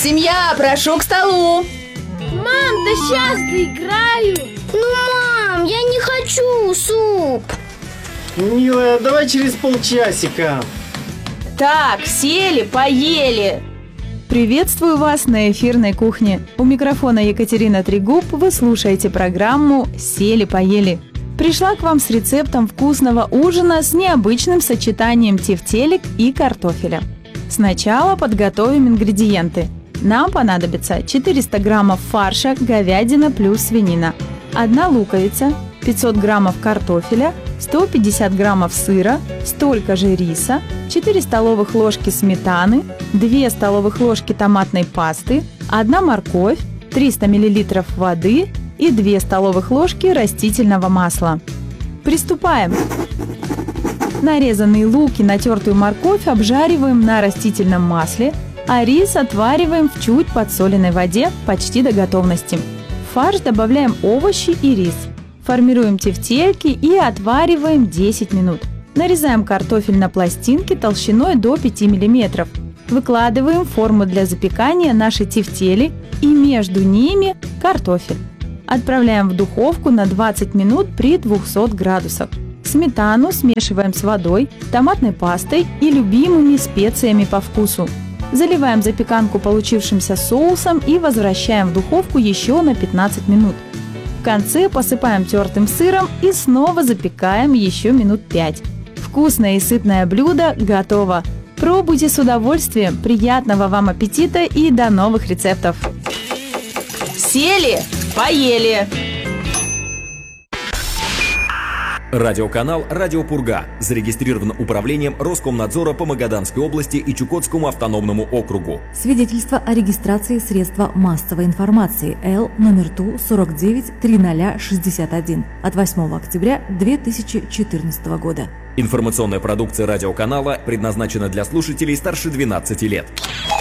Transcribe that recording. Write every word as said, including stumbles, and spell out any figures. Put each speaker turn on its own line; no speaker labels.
Семья, прошу к столу.
Мам, да сейчас доиграю.
Ну, мам, я не хочу суп.
Милая, давай через полчасика.
Так, сели, поели.
Приветствую вас на эфирной кухне. У микрофона Екатерина Трегуб. Вы слушаете программу «Сели-поели». Пришла к вам с рецептом вкусного ужина с необычным сочетанием тефтелек и картофеля. Сначала подготовим ингредиенты. Нам понадобится четыреста граммов фарша говядина плюс свинина, одна луковица, пятьсот граммов картофеля, сто пятьдесят граммов сыра, столько же риса, четыре столовых ложки сметаны, две столовых ложки томатной пасты, одна морковь, триста миллилитров воды и две столовых ложки растительного масла. Приступаем! Нарезанный лук и натертую морковь обжариваем на растительном масле, а рис отвариваем в чуть подсоленной воде почти до готовности. В фарш добавляем овощи и рис. Формируем тефтельки и отвариваем десять минут. Нарезаем картофель на пластинки толщиной до пяти миллиметров. Выкладываем в форму для запекания наши тефтели и между ними картофель. Отправляем в духовку на двадцать минут при двухсот градусах. Сметану смешиваем с водой, томатной пастой и любимыми специями по вкусу. Заливаем запеканку получившимся соусом и возвращаем в духовку еще на пятнадцать минут. В конце посыпаем тертым сыром и снова запекаем еще минут пять. Вкусное и сытное блюдо готово. Пробуйте с удовольствием. Приятного вам аппетита и до новых рецептов.
Сели, поели.
Радиоканал «Радио Пурга» зарегистрирован управлением Роскомнадзора по Магаданской области и Чукотскому автономному округу.
Свидетельство о регистрации средства массовой информации Л номер Ту сорок девять тридцать шестьдесят один от восьмого октября две тысячи четырнадцатого года.
Информационная продукция радиоканала предназначена для слушателей старше двенадцати лет.